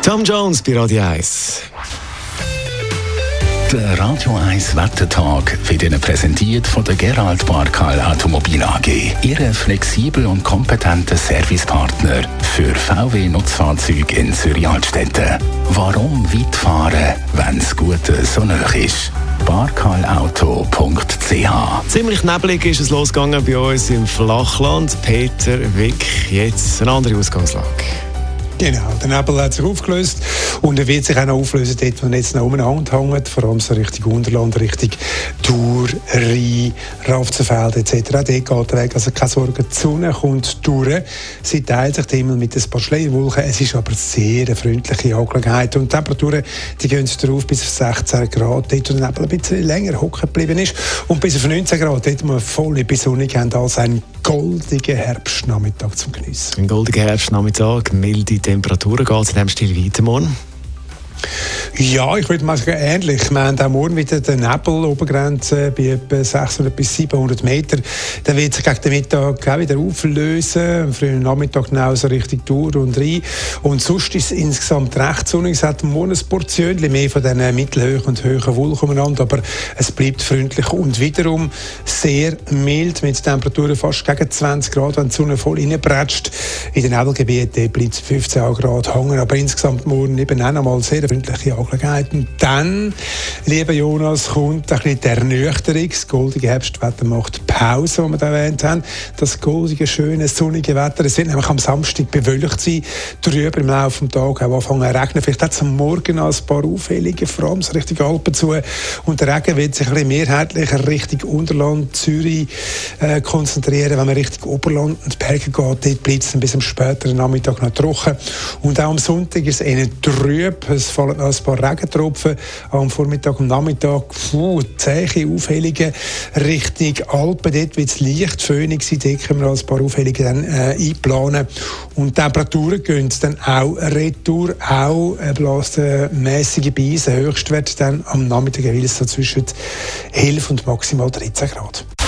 Tom Jones bei Radio 1. Der Radio 1 Wettertag wird Ihnen präsentiert von der Gerald Barkal Automobil AG. Ihre flexibel und kompetente Servicepartner für VW-Nutzfahrzeuge in Zürich-Altstetten. Warum weit fahren, wenn das Gute so nah ist? barkalauto.ch. Ziemlich neblig ist es losgegangen bei uns im Flachland. Peter Wick, jetzt eine andere Ausgangslage. Genau, der Nebel hat sich aufgelöst und er wird sich auch noch auflösen, dort wo er jetzt noch umeinander hängt, vor allem so Richtung Unterland, Richtung Thur, Rhein, Rafzenfeld etc. Dort geht er weg, also keine Sorge, die Sonne kommt durch. Sie teilt sich den Himmel mit ein paar Schleierwolken, es ist aber eine sehr freundliche Angelegenheit und die Temperaturen die gehen darauf bis auf 16 Grad, dort wo der Nebel ein bisschen länger hocken geblieben ist und bis auf 19 Grad, dort wo wir voll besonnig haben, als einen goldigen Herbstnachmittag zum Geniessen. Ein goldiger Herbstnachmittag, milde Temperaturen, geht es in diesem Stil weiter morgen? Ja, ich würde mal sagen, ähnlich. Wir haben auch morgen wieder den Nebel, Obergrenze bei etwa 600 bis 700 Meter. Der wird sich gegen den Mittag auch wieder auflösen. Am frühen Nachmittag genauso Richtung Thur und Rhein. Und sonst ist es insgesamt recht sonnig. Es hat morgen ein Portion mehr von diesen mittelhohen und hohen Wolken umeinander. Aber es bleibt freundlich und wiederum sehr mild mit Temperaturen fast gegen 20 Grad, wenn die Sonne voll reinbretscht. In den Nebelgebieten bleibt es 15 Grad hängen. Aber insgesamt morgen eben auch nochmal sehr freundliche Angelegenheiten. Dann, lieber Jonas, kommt ein bisschen der Ernüchterung. Das goldige Herbstwetter macht Pause, die wir da erwähnt haben. Das goldige, schöne, sonnige Wetter. Es wird nämlich am Samstag bewölkt sein. Drüber im Laufe des Tages auch anfangen zu regnen. Vielleicht hat es am Morgen noch ein paar Aufhellungen, vor allem so Richtung Alpen zu. Und der Regen wird sich ein bisschen mehrheitlich Richtung Unterland, Zürich konzentrieren. Wenn man Richtung Oberland und Berge geht, dort bleibt es bis am späteren Nachmittag noch trocken. Und auch am Sonntag ist es eher trüb. Es fallen noch ein paar Regentropfen am Vormittag und Nachmittag. Zähe Aufhellungen Richtung Alpen. Dort wird es leicht föhnig sein. Dort können wir ein paar Aufhellungen dann, einplanen. Und die Temperaturen gehen dann auch retour. Auch bläst mäßige Beise. Höchstwert dann am Nachmittag jeweils so zwischen 11 und maximal 13 Grad.